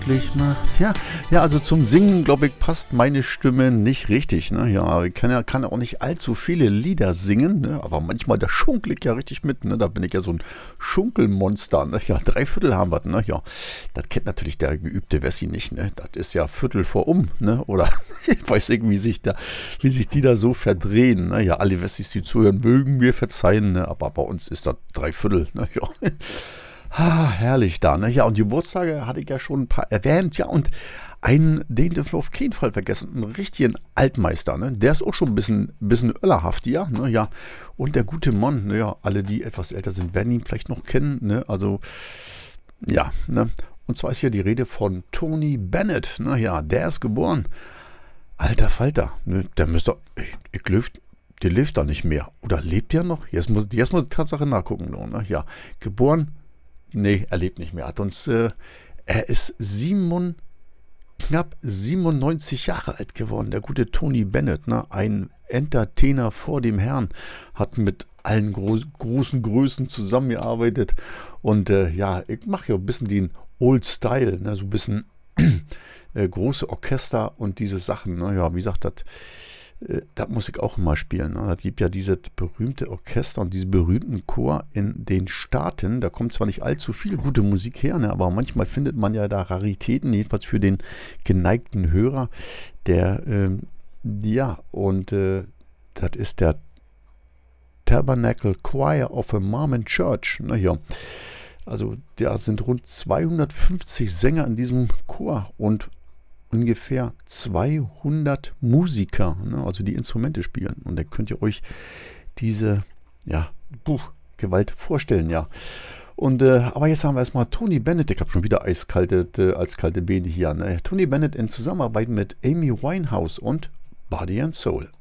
glücklich macht. Ja, also zum Singen, glaube ich, passt meine Stimme nicht richtig. Ne? Ja, ich kann ja auch nicht allzu viele Lieder singen, ne? Aber manchmal, da schunkel ich ja richtig mit. Ne? Da bin ich ja so ein Schunkelmonster. Ne? Ja, 3/4 haben wir. Ne? Ja, das kennt natürlich der geübte Wessi nicht. Ne? Das ist ja Viertel vor Ne? Oder ich weiß nicht, wie sich die da so verdrehen. Ne? Ja, alle Wessis, die zuhören, mögen mir verzeihen. Ne? Aber bei uns ist das 3/4. Ne? Ja. Herrlich da, ne? Ja, und die Geburtstage hatte ich ja schon ein paar erwähnt, ja, und den dürfen wir auf keinen Fall vergessen, einen richtigen Altmeister, ne? Der ist auch schon ein bisschen öllerhaft, ja, ne? Ja, und der gute Mann, ne? Ja, alle, die etwas älter sind, werden ihn vielleicht noch kennen, ne? Also, ja, ne? Und zwar ist hier die Rede von Tony Bennett, ne? Ja, der ist geboren. Alter Falter, ne? Der müsste, der lebt da nicht mehr. Oder lebt der noch? Jetzt muss die Tatsache nachgucken, ne? Ja, geboren. Nee, er lebt nicht mehr. Er ist knapp 97 Jahre alt geworden. Der gute Tony Bennett, ne? Ein Entertainer vor dem Herrn, hat mit allen großen Größen zusammengearbeitet. Und ja, ich mache ja ein bisschen den Old Style, ne? So ein bisschen große Orchester und diese Sachen. Ne? Ja, wie gesagt, das muss ich auch immer spielen. Ne? Es gibt ja dieses berühmte Orchester und diesen berühmten Chor in den Staaten. Da kommt zwar nicht allzu viel gute Musik her, ne? Aber manchmal findet man ja da Raritäten, jedenfalls für den geneigten Hörer. Das ist der Tabernacle Choir of a Mormon Church. Na ja, also da sind rund 250 Sänger in diesem Chor und ungefähr 200 Musiker, ne, also die Instrumente spielen. Und dann könnt ihr euch diese, ja, Gewalt vorstellen, ja. Und aber jetzt haben wir erstmal Tony Bennett. Ich habe schon wieder als kalte Beine hier. Ne? Tony Bennett in Zusammenarbeit mit Amy Winehouse und Body and Soul.